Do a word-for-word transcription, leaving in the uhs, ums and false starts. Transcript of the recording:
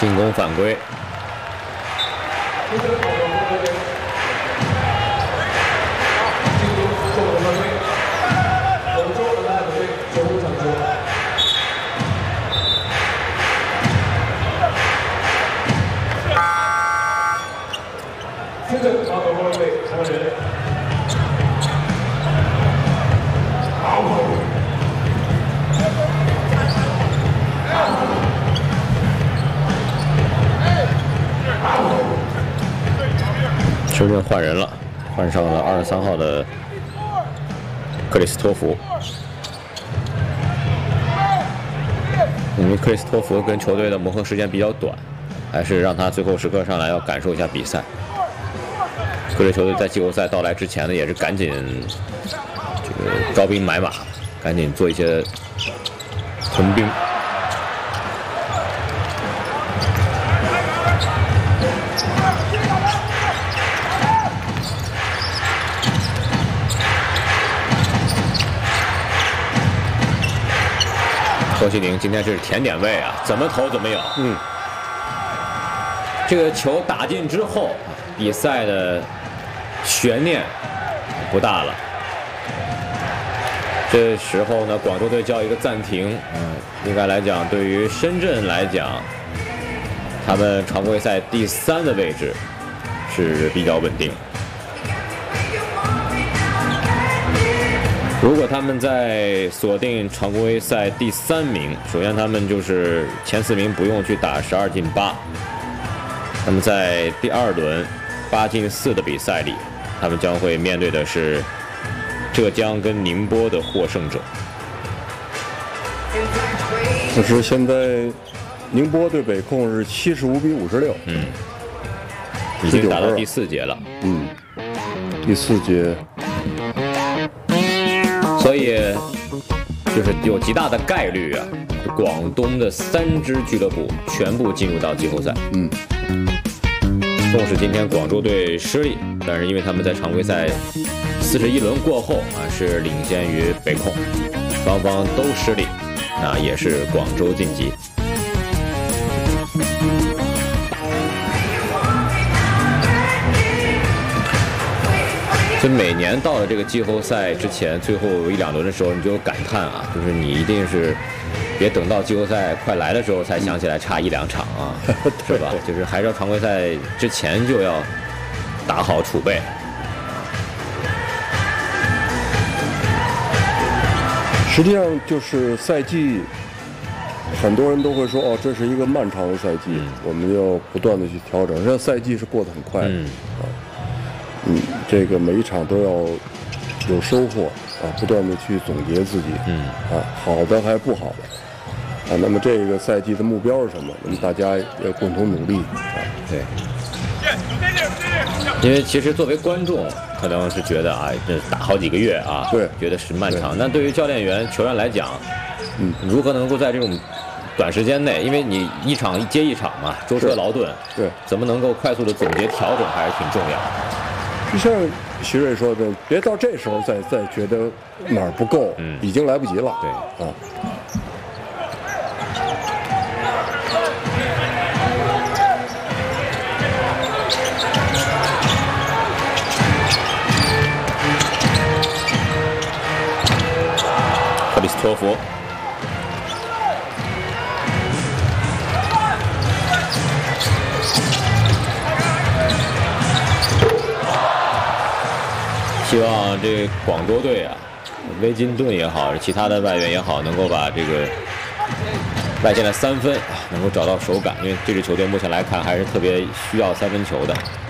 进攻犯规。球队换人了，换上了二十三号的克里斯托弗。因为克里斯托弗跟球队的磨合时间比较短，还是让他最后时刻上来要感受一下比赛。各支球队在季后赛到来之前呢，也是赶紧这个招兵买马，赶紧做一些屯兵。郭麒麟今天是甜点位啊，怎么投怎么有。嗯，这个球打进之后，比赛的悬念不大了。这时候呢，广州队叫一个暂停。嗯，应该来讲，对于深圳来讲，他们常规赛第三的位置是比较稳定。如果他们在锁定常规赛第三名，首先他们就是前四名不用去打十二进八。那么在第二轮八进四的比赛里，他们将会面对的是浙江跟宁波的获胜者。 可是现在宁波对北控是七十五比五十六， 嗯，已经打到第四节了。 嗯，第四节。 所以，就是有极大的概率啊，广东的三支俱乐部全部进入到季后赛。 嗯， 纵使今天广州队失利，但是因为他们在常规赛四十一轮过后啊是领先于北控，双方都失利，那也是广州晋级。就每年到了这个季后赛之前最后一两轮的时候，你就感叹啊，就是你一定是别等到季后赛快来的时候才想起来差一两场啊，是吧？就是还是要常规赛之前就要打好储备。 实际上就是赛季，很多人都会说哦，这是一个漫长的赛季，嗯、我们要不断的去调整。实际上赛季是过得很快的。嗯啊嗯，这个每一场都要有收获啊，不断的去总结自己，嗯啊，好的还不好的啊。那么这个赛季的目标是什么？那么大家要共同努力啊。 对，因为其实作为观众，可能是觉得啊，这打好几个月啊， 对， 觉得是漫长。但对于教练员、球员来讲，嗯，如何能够在这种短时间内，因为你一场接一场嘛，舟车劳顿， 对， 怎么能够快速的总结调整，还是挺重要的。 就像徐瑞说的，别到这时候再再觉得哪儿不够，嗯，已经来不及了。 对啊。 克里斯托弗。希望这广州队啊，威金顿也好，其他的外援也好，能够把这个外线的三分能够找到手感，因为这支球队目前来看还是特别需要三分球的。